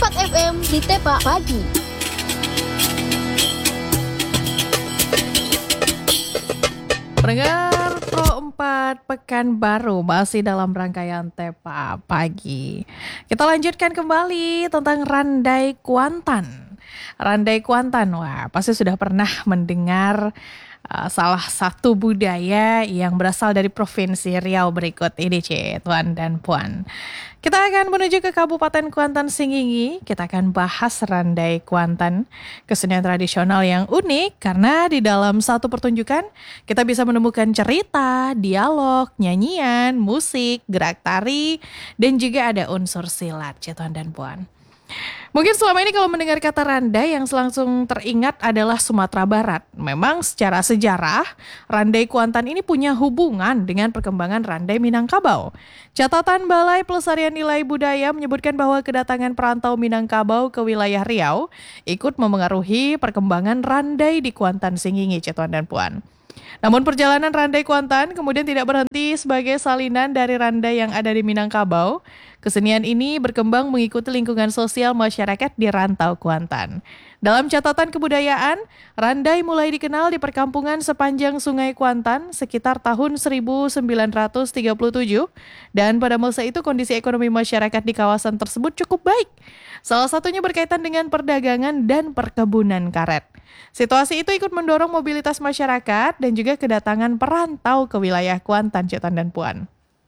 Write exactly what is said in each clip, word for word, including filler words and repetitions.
empat F M di Tepa Pagi. Pendengar Pro empat Pekanbaru masih dalam rangkaian Tepa Pagi. Kita lanjutkan kembali tentang Randai Kuantan. Randai Kuantan, wah pasti sudah pernah mendengar uh, salah satu budaya yang berasal dari Provinsi Riau berikut ini, C, Tuan dan Puan. Kita akan menuju ke Kabupaten Kuantan Sengingi. Kita akan bahas Randai Kuantan, kesenian tradisional yang unik karena di dalam satu pertunjukan kita bisa menemukan cerita, dialog, nyanyian, musik, gerak tari, dan juga ada unsur silat, Tuan dan Puan. Mungkin selama ini kalau mendengar kata Randai yang langsung teringat adalah Sumatera Barat. Memang secara sejarah, Randai Kuantan ini punya hubungan dengan perkembangan Randai Minangkabau. Catatan Balai Pelestarian Nilai Budaya menyebutkan bahwa kedatangan perantau Minangkabau ke wilayah Riau ikut memengaruhi perkembangan Randai di Kuantan Sengingi, Tuan dan Puan. Namun perjalanan Randai Kuantan kemudian tidak berhenti sebagai salinan dari Randai yang ada di Minangkabau. Kesenian ini berkembang mengikuti lingkungan sosial masyarakat di rantau Kuantan. Dalam catatan kebudayaan, Randai mulai dikenal di perkampungan sepanjang Sungai Kuantan sekitar tahun seribu sembilan ratus tiga puluh tujuh dan pada masa itu kondisi ekonomi masyarakat di kawasan tersebut cukup baik. Salah satunya berkaitan dengan perdagangan dan perkebunan karet. Situasi itu ikut mendorong mobilitas masyarakat dan juga kedatangan perantau ke wilayah Kuantan, Cetan dan Puan.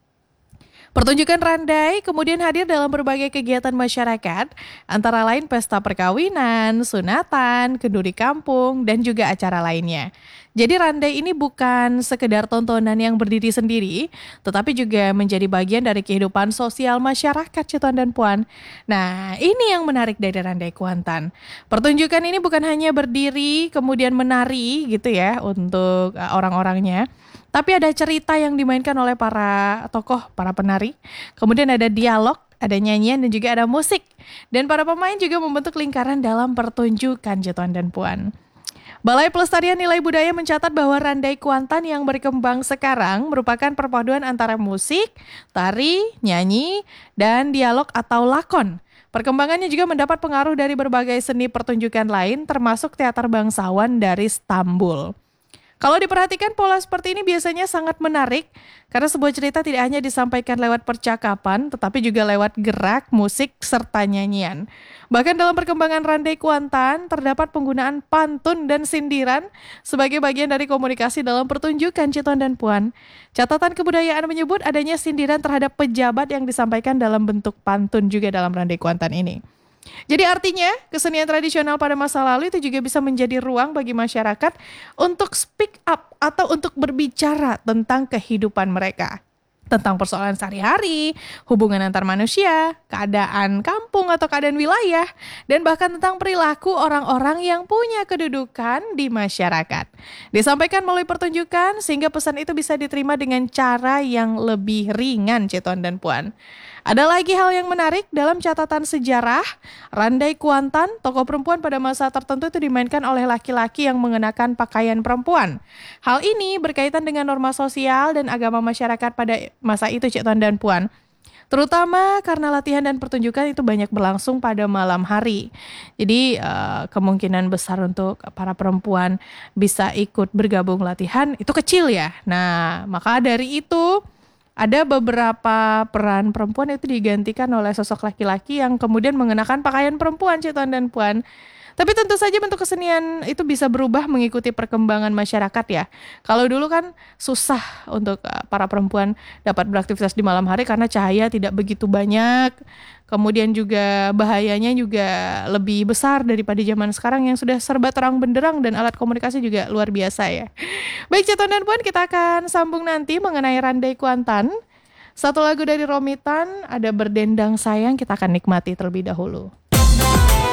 Pertunjukan Randai kemudian hadir dalam berbagai kegiatan masyarakat, antara lain pesta perkawinan, sunatan, kenduri kampung, dan juga acara lainnya. Jadi Randai ini bukan sekedar tontonan yang berdiri sendiri, tetapi juga menjadi bagian dari kehidupan sosial masyarakat, Cetan dan Puan. Nah, ini yang menarik dari Randai Kuantan. Pertunjukan ini bukan hanya berdiri kemudian menari gitu ya untuk uh, orang-orangnya, tapi ada cerita yang dimainkan oleh para tokoh, para penari. Kemudian ada dialog, ada nyanyian, dan juga ada musik. Dan para pemain juga membentuk lingkaran dalam pertunjukan, Tuan dan Puan. Balai Pelestarian Nilai Budaya mencatat bahwa Randai Kuantan yang berkembang sekarang merupakan perpaduan antara musik, tari, nyanyi, dan dialog atau lakon. Perkembangannya juga mendapat pengaruh dari berbagai seni pertunjukan lain, termasuk teater bangsawan dari Istanbul. Kalau diperhatikan pola seperti ini biasanya sangat menarik karena sebuah cerita tidak hanya disampaikan lewat percakapan tetapi juga lewat gerak, musik, serta nyanyian. Bahkan dalam perkembangan Randai Kuantan terdapat penggunaan pantun dan sindiran sebagai bagian dari komunikasi dalam pertunjukan, Tuan dan Puan. Catatan kebudayaan menyebut adanya sindiran terhadap pejabat yang disampaikan dalam bentuk pantun juga dalam Randai Kuantan ini. Jadi artinya kesenian tradisional pada masa lalu itu juga bisa menjadi ruang bagi masyarakat untuk speak up atau untuk berbicara tentang kehidupan mereka. Tentang persoalan sehari-hari, hubungan antar manusia, keadaan kampung atau keadaan wilayah, dan bahkan tentang perilaku orang-orang yang punya kedudukan di masyarakat. Disampaikan melalui pertunjukan sehingga pesan itu bisa diterima dengan cara yang lebih ringan, Ceton dan Puan. Ada lagi hal yang menarik dalam catatan sejarah, Randai Kuantan, tokoh perempuan pada masa tertentu itu dimainkan oleh laki-laki yang mengenakan pakaian perempuan. Hal ini berkaitan dengan norma sosial dan agama masyarakat pada masa itu, Cik Tuan dan Puan. Terutama karena latihan dan pertunjukan itu banyak berlangsung pada malam hari. Jadi uh, kemungkinan besar untuk para perempuan bisa ikut bergabung latihan itu kecil ya. Nah, maka dari itu ada beberapa peran perempuan itu digantikan oleh sosok laki-laki yang kemudian mengenakan pakaian perempuan, Cik Tuan dan Puan. Tapi tentu saja bentuk kesenian itu bisa berubah mengikuti perkembangan masyarakat ya. Kalau dulu kan susah untuk para perempuan dapat beraktivitas di malam hari karena cahaya tidak begitu banyak. Kemudian juga bahayanya juga lebih besar daripada zaman sekarang yang sudah serba terang benderang dan alat komunikasi juga luar biasa ya. Baik Cik Tuan dan Puan, kita akan sambung nanti mengenai Randai Kuantan. Satu lagu dari Romitan, ada Berdendang Sayang, kita akan nikmati terlebih dahulu.